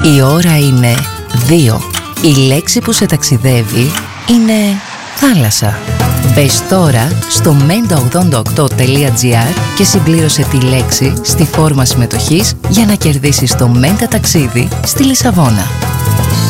Η ώρα είναι 2. Η λέξη που σε ταξιδεύει είναι θάλασσα. Μπες τώρα στο menta88.gr και συμπλήρωσε τη λέξη στη φόρμα συμμετοχής για να κερδίσεις το Menta ταξίδι στη Λισαβόνα.